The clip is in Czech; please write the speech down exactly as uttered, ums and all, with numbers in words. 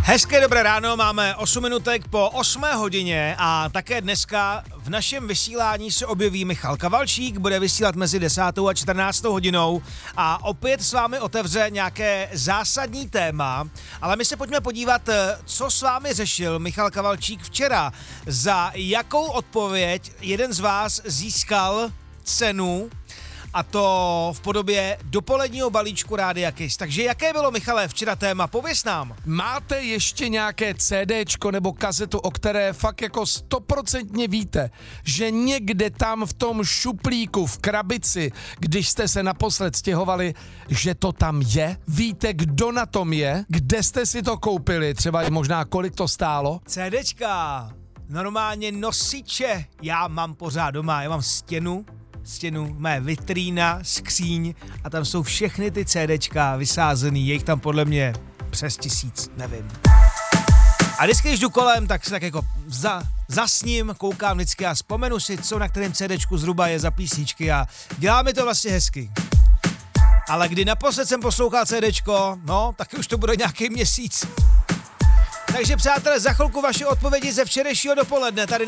Hezké dobré ráno, máme osm minutek po osmé hodině a také dneska v našem vysílání se objeví Michal Kavalčík, bude vysílat mezi desátou a čtrnáctou hodinou a opět s vámi otevře nějaké zásadní téma, ale my se pojďme podívat, co s vámi řešil Michal Kavalčík včera, za jakou odpověď jeden z vás získal cenu, a to v podobě dopoledního balíčku Rádia Kiss. Takže jaké bylo, Michale, včera téma? Pověz nám. Máte ještě nějaké CDčko nebo kazetu, o které fakt jako stoprocentně víte, že někde tam v tom šuplíku, v krabici, když jste se naposled stěhovali, že to tam je? Víte, kdo na tom je? Kde jste si to koupili? Třeba i možná kolik to stálo? CDčka, normálně nosiče, já mám pořád doma, já mám stěnu, stěnu, mé vitrína, skříň a tam jsou všechny ty CDčka vysázený, je jich tam podle mě přes tisíc, nevím. A vždycky, když jdu kolem, tak se tak jako za, zasním, koukám vždycky a vzpomenu si, co na kterém CDčku zhruba je za písničky a dělá mi to vlastně hezky. Ale kdy naposled jsem poslouchal CDčko, no, tak už to bude nějaký měsíc. Takže přátelé, za chvilku vaše odpovědi ze včerejšího dopoledne tady